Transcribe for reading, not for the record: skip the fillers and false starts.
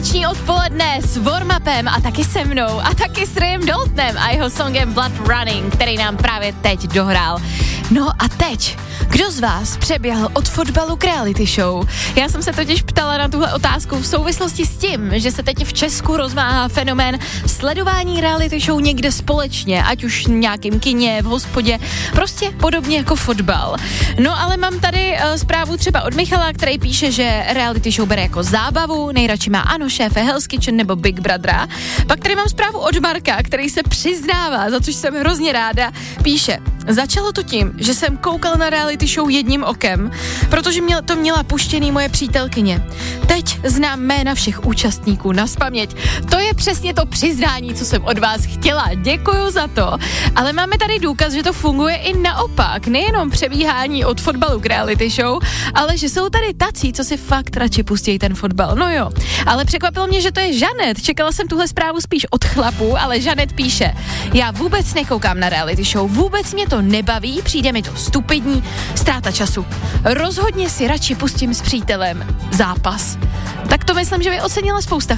Páteční odpoledne s warm-upem a taky se mnou a taky s Rayem Daltonem a jeho songem Blood Running, který nám právě teď dohrál. No a teď, kdo z vás přeběhl od fotbalu k reality show? Já jsem se totiž ptala na tuhle otázku v souvislosti s tím, že se teď v Česku rozmáhá fenomén sledování reality show někde společně, ať už v nějakým kině, v hospodě, prostě podobně jako fotbal. No ale mám tady zprávu třeba od Michala, který píše, že reality show bere jako zábavu, nejradši má ano šéfe Hell's Kitchen nebo Big Brothera. Pak tady mám zprávu od Marka, který se přiznává, za což jsem hrozně ráda, píše: začalo to tím, že jsem koukal na reality show jedním okem, protože to měla puštěný moje přítelkyně. Teď znám jména všech účastníků nazpaměť. To je přesně to přiznání, co jsem od vás chtěla. Děkuju za to. Ale máme tady důkaz, že to funguje i naopak. Nejenom přebíhání od fotbalu k reality show, ale že jsou tady tací, co si fakt radši pustí ten fotbal. No jo. Ale překvapilo mě, že to je Žanet. Čekala jsem tuhle zprávu spíš od chlapů, ale Žanet píše: já vůbec nekoukám na reality show, vůbec mě to nebaví, přijde mi to stupidní, ztráta času. Rozhodně si radši pustím s přítelem zápas. Tak to myslím, že by ocenila spousta